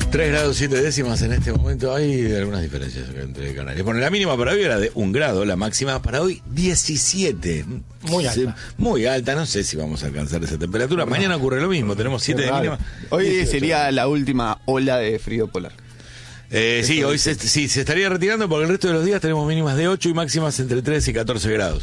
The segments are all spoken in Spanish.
3 grados 7 décimas en este momento. Hay algunas diferencias entre Canarias. Bueno, la mínima para hoy era de 1 grado, la máxima para hoy 17. Muy alta. Muy alta, no sé si vamos a alcanzar esa temperatura. Mañana ocurre lo mismo, tenemos 7 de mínima. Hoy 18. sería la última ola de frío polar. Sí, hoy se estaría retirando porque el resto de los días tenemos mínimas de 8 y máximas entre 13 y 14 grados.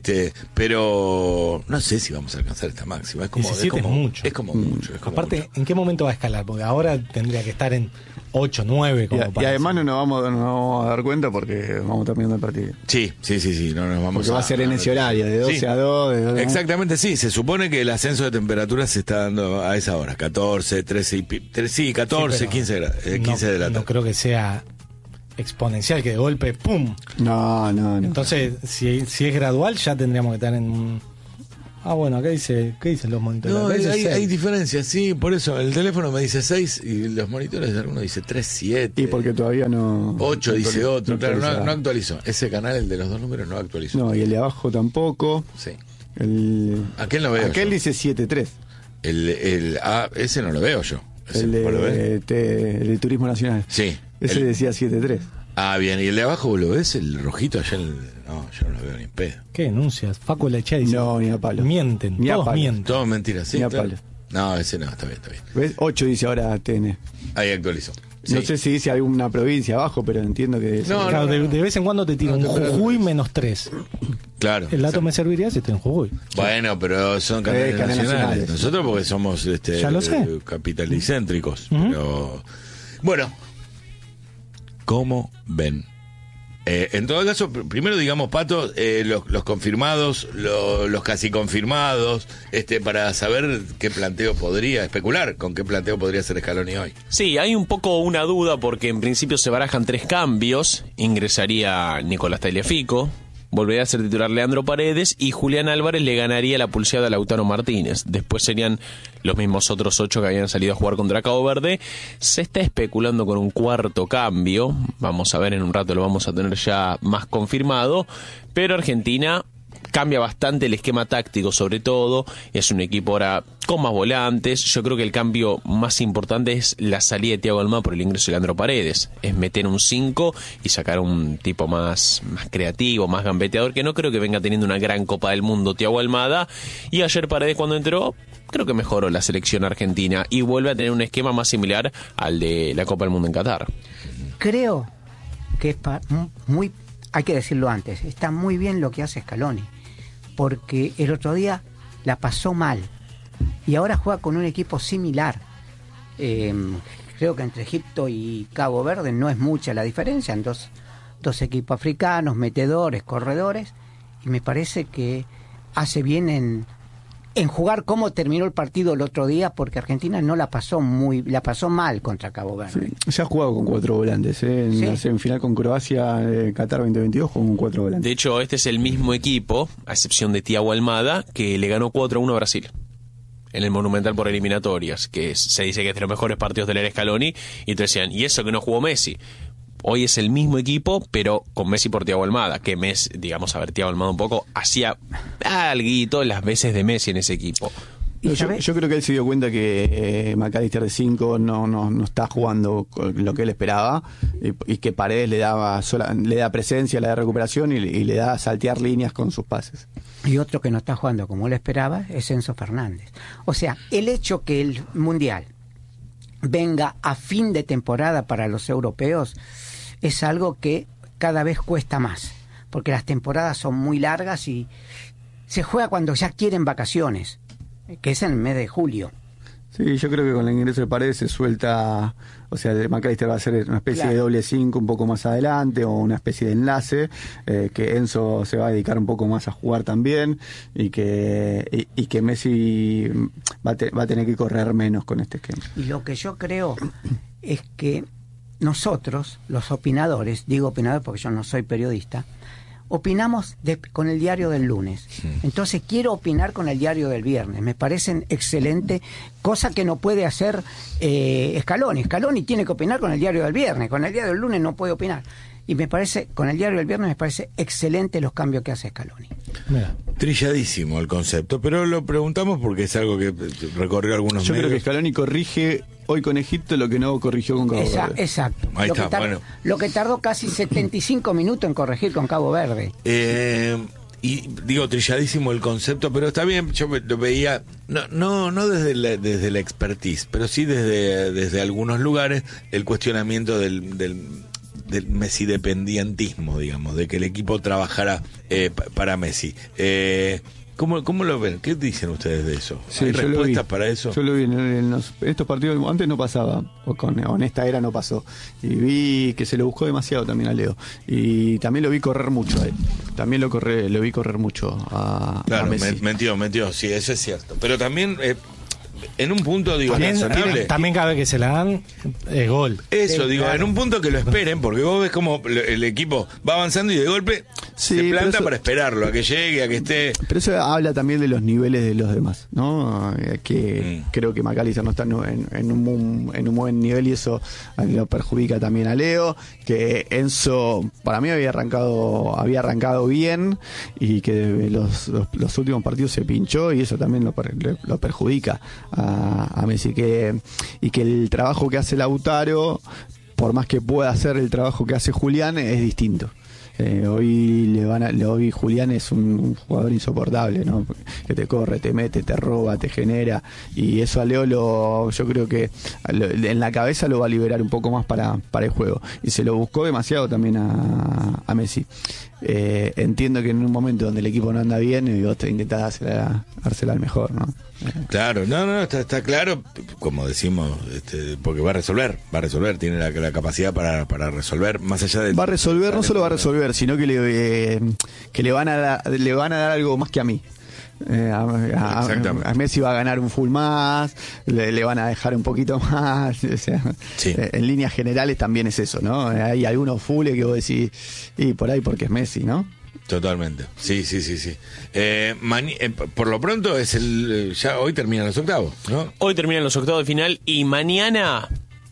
Pero no sé si vamos a alcanzar esta máxima. Es como, 17 es mucho. Es como mucho. Aparte, mucho. ¿en qué momento va a escalar? Porque ahora tendría que estar en 8, 9. Y además no nos vamos a dar cuenta porque vamos terminando el partido. Sí, no nos vamos porque va a ser en ese horario, de 12 a 2. De 12 Exactamente, sí. Se supone que el ascenso de temperatura se está dando a esa hora. 14, 13, 14, 15 grados. 15 de la tarde. No creo que sea exponencial, que de golpe, ¡pum! No. Entonces, si es gradual, ya tendríamos que estar en... bueno, acá dice, ¿qué dicen los monitores? No, Acá dice hay 6. diferencias, sí, por eso. El teléfono me dice 6 y los monitores de alguno dice 3, 7. Y porque todavía no... 8 dice otro, claro, actualizaba. no actualizó. Ese canal, el de los dos números, no actualizó. No, y el de abajo tampoco. Sí. Aquel no veo yo. dice 7.3. Ese no lo veo yo. Ese, El ¿vos lo ves? de Turismo Nacional. Sí. Ese decía 7.3. Bien, y el de abajo, ¿vos lo ves? El rojito allá, no, yo no lo veo ni en pedo. ¿Qué denuncias? Facu Lechea dice... No, ni a palo. Mienten, Ni a todos palo. mienten. Todo mentira, sí. Ni a Claro. palo. No, ese no, está bien. ¿Ves? 8 dice ahora TN. Ahí actualizó. Sí. No sé si dice alguna provincia abajo, pero entiendo que... No, Claro, de vez en cuando te tiran No, Jujuy -3. Claro. El dato me serviría si estoy en Jujuy. Bueno, pero son canales canales nacionales. nacionales. Nosotros porque somos Ya lo sé. capitalicéntricos. Pero bueno, ¿cómo ven? En todo caso, primero digamos, Pato, los confirmados, los casi confirmados, para saber qué planteo podría, especular con qué planteo podría ser Scaloni hoy. Sí, hay un poco una duda porque en principio se barajan 3 cambios. Ingresaría Nicolás Tagliafico, volvería a ser titular Leandro Paredes y Julián Álvarez le ganaría la pulseada a Lautaro Martínez. Después serían los mismos otros 8 que habían salido a jugar contra Cabo Verde. Se está especulando con un cuarto cambio. Vamos a ver, en un rato lo vamos a tener ya más confirmado. Pero Argentina cambia bastante el esquema táctico, sobre todo. Es un equipo ahora con más volantes. Yo creo que el cambio más importante es la salida de Thiago Almada por el ingreso de Leandro Paredes. Es meter un 5 y sacar un tipo más creativo, más gambeteador, que no creo que venga teniendo una gran Copa del Mundo Thiago Almada. Y ayer Paredes, cuando entró, creo que mejoró la selección argentina y vuelve a tener un esquema más similar al de la Copa del Mundo en Qatar. Creo que es muy, hay que decirlo antes, está muy bien lo que hace Scaloni, porque el otro día la pasó mal y ahora juega con un equipo similar. Creo que entre Egipto y Cabo Verde no es mucha la diferencia, en dos equipos africanos, metedores, corredores, y me parece que hace bien en jugar como terminó el partido el otro día, porque Argentina no la pasó mal contra Cabo Verde. Sí, ya ha jugado con 4 volantes, en Sí. la semifinal con Croacia, Qatar 2022, jugó con 4 volantes. De hecho, este es el mismo equipo, a excepción de Thiago Almada, que le ganó 4-1 a Brasil en el Monumental por eliminatorias, que se dice que es de los mejores partidos del era Scaloni, y te decían, ¿y eso que no jugó Messi? Hoy es el mismo equipo, pero con Messi por Thiago Almada, que Messi, digamos, a ver, Thiago Almada un poco hacía alguito las veces de Messi en ese equipo. Yo creo que él se dio cuenta que McAllister de 5 no está jugando con lo que él esperaba, y que Paredes le da presencia, le da recuperación y le da saltear líneas con sus pases. Y otro que no está jugando como él esperaba es Enzo Fernández. O sea, el hecho que el Mundial venga a fin de temporada para los europeos es algo que cada vez cuesta más, porque las temporadas son muy largas y se juega cuando ya quieren vacaciones, que es en el mes de julio. Sí, yo creo que con el ingreso de Paredes se suelta, o sea, McAllister va a ser una especie de doble 5 un poco más adelante, o una especie de enlace, que Enzo se va a dedicar un poco más a jugar también, y que Messi va a tener que correr menos con este esquema. Y lo que yo creo es que nosotros, los opinadores, digo opinador porque yo no soy periodista, opinamos con el diario del lunes. Entonces quiero opinar con el diario del viernes. Me parecen excelente, cosa que no puede hacer Scaloni. Scaloni tiene que opinar con el diario del viernes, con el diario del lunes no puede opinar. Y me parece, con el diario del viernes, me parece excelente los cambios que hace Scaloni. Mira. Trilladísimo el concepto, pero lo preguntamos porque es algo que recorrió algunos Yo medios. creo que Scaloni corrige hoy con Egipto lo que no corrigió con Cabo Verde. Exacto. Ahí está, bueno. Lo que tardó casi 75 minutos en corregir con Cabo Verde. Y digo, trilladísimo el concepto, pero está bien, yo lo veía, no desde la expertise, pero sí desde algunos lugares, el cuestionamiento del Messi dependientismo, digamos, de que el equipo trabajara para Messi. ¿Cómo lo ven? ¿Qué dicen ustedes de eso? Sí, ¿Hay yo lo vi. respuestas para eso? Yo lo vi en estos partidos, antes no pasaba, con esta era no pasó. Y vi que se lo buscó demasiado también a Leo. Y también lo vi correr mucho a él. También lo vi correr mucho a Messi. Mentió, sí, eso es cierto. Pero también, en un punto, digo, razonable. También cada vez que se la dan, es gol. Eso, Sí, digo, claro. en un punto que lo esperen, porque vos ves como el equipo va avanzando y de golpe Sí, se pero planta eso- para esperarlo, a que llegue, a que esté. Pero eso habla también de los niveles de los demás, ¿no? Que creo que McAllister no está en un buen nivel y eso lo perjudica también a Leo. Que Enzo, para mí, había arrancado bien y que los últimos partidos se pinchó y eso también lo perjudica a Messi. Y que el trabajo que hace Lautaro, por más que pueda hacer el trabajo que hace Julián, es distinto. Hoy Julián es un jugador insoportable, ¿no? Que te corre, te mete, te roba, te genera, y eso a Leo yo creo que en la cabeza lo va a liberar un poco más para el juego, y se lo buscó demasiado también a Messi. Entiendo que en un momento donde el equipo no anda bien y vos te intentás dársela al mejor, ¿no? Claro, está claro, como decimos, porque va a resolver, tiene la capacidad para resolver, más allá de... Va a resolver, no solo va a resolver, sino que le van a dar algo más que a mí. Exactamente. A Messi va a ganar un full más, le van a dejar un poquito más, o sea, Sí. En líneas generales también es eso, ¿no? Hay algunos fulles que vos decís, y por ahí porque es Messi, ¿no? Totalmente, sí. Por lo pronto es ya hoy terminan los octavos, ¿no? Hoy terminan los octavos de final y mañana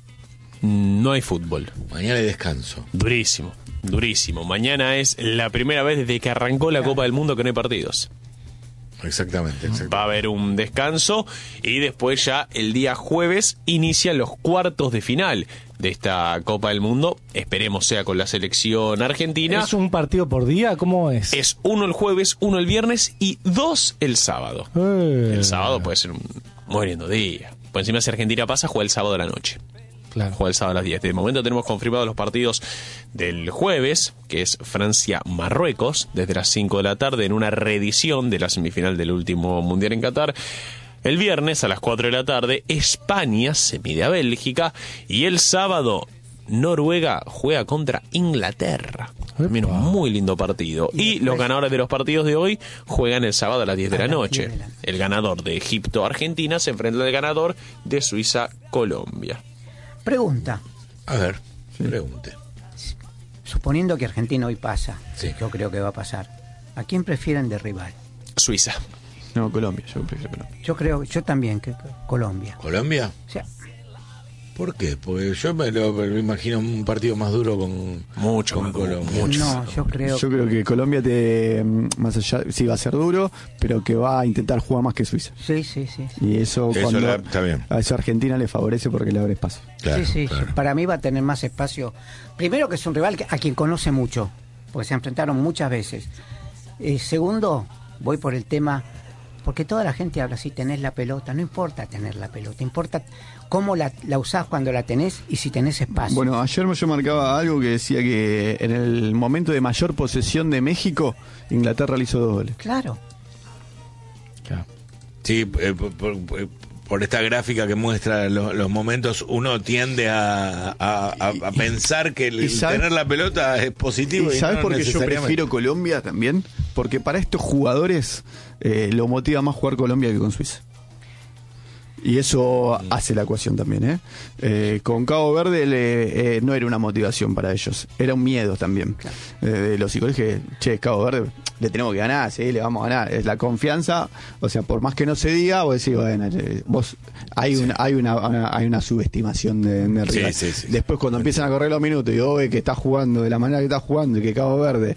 no hay fútbol. Mañana hay descanso. Durísimo. Mañana es la primera vez desde que arrancó la Copa del Mundo que no hay partidos. Exactamente. Va a haber un descanso y después ya el día jueves inician los cuartos de final de esta Copa del Mundo. Esperemos sea con la selección argentina. ¿Es un partido por día? ¿Cómo es? Es 1 el jueves, 1 el viernes y 2 el sábado. El sábado puede ser un muy lindo día. Por encima, si Argentina pasa, juega el sábado a la noche. Claro. Juega el sábado a las 10. De momento tenemos confirmados los partidos del jueves, que es Francia-Marruecos, desde las 5 de la tarde, en una reedición de la semifinal del último Mundial en Qatar. El viernes, a las 4 de la tarde, España se mide a Bélgica. Y el sábado, Noruega juega contra Inglaterra. También un muy lindo partido. Y los ganadores de los partidos de hoy juegan el sábado a las 10 de la noche. El ganador de Egipto-Argentina se enfrenta al ganador de Suiza-Colombia. Pregunta, A ver, pregunte. suponiendo que Argentina hoy pasa, Sí. yo creo que va a pasar, ¿a quién prefieren de rival? Suiza. No, Colombia, yo prefiero Colombia. Yo también, que Colombia. ¿Colombia? O sea, ¿Por qué? Porque yo me lo imagino un partido más duro con Colombia. no, yo creo que Colombia más allá, sí va a ser duro, pero que va a intentar jugar más que Suiza. sí. Y eso, Está bien. a eso a Argentina le favorece porque le abre espacio. Claro, sí. claro. Para mí va a tener más espacio. Primero que es un rival a quien conoce mucho, porque se enfrentaron muchas veces. Segundo, voy por el tema, porque toda la gente habla, si tenés la pelota, no importa tener la pelota, importa cómo la usás cuando la tenés y si tenés espacio. Bueno, ayer yo marcaba algo que decía que en el momento de mayor posesión de México, Inglaterra le hizo 2 goles. Claro. Sí, por esta gráfica que muestra los momentos, uno tiende a pensar que el tener la pelota es positivo. ¿Y sabes no por qué yo necesariamente. prefiero Colombia también? Porque para estos jugadores lo motiva más jugar Colombia que con Suiza. Y eso hace la ecuación también, con Cabo Verde no era una motivación para ellos, era un miedo también. De los psicólogos que, Cabo Verde le tenemos que ganar, sí, le vamos a ganar. Es la confianza, o sea, por más que no se diga, vos decís, bueno, vos hay una subestimación de rival. Sí. Después cuando empiezan a correr los minutos y vos ves que estás jugando de la manera que estás jugando y que Cabo Verde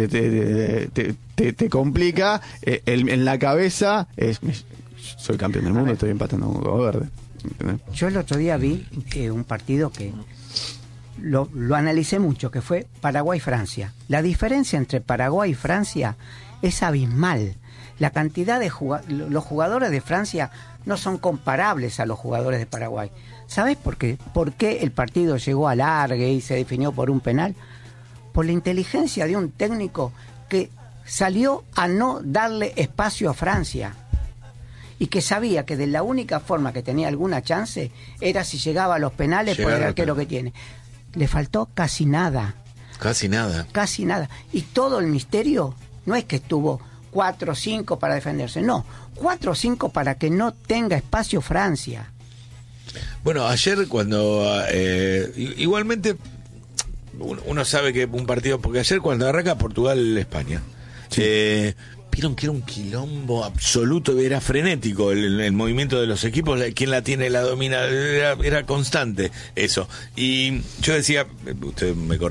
te complica, en la cabeza soy campeón del mundo, estoy empatando con Cabo Verde. ¿Entendés? Yo el otro día vi un partido que lo analicé mucho, que fue Paraguay-Francia. La diferencia entre Paraguay y Francia es abismal. La cantidad de los jugadores de Francia no son comparables a los jugadores de Paraguay. ¿Sabes por qué? ¿Por qué el partido llegó a alargue y se definió por un penal? Por la inteligencia de un técnico que salió a no darle espacio a Francia y que sabía que de la única forma que tenía alguna chance era si llegaba a los penales por el arquero que tiene. Le faltó casi nada. Casi nada. Y todo el misterio no es que estuvo 4 o 5 para defenderse, no, 4 o 5 para que no tenga espacio Francia. Bueno, ayer cuando igualmente uno sabe que un partido, porque ayer cuando arranca Portugal-España, vieron que era un quilombo absoluto, era frenético el movimiento de los equipos, quien la tiene la domina, era constante eso. Y yo decía, usted me corrige,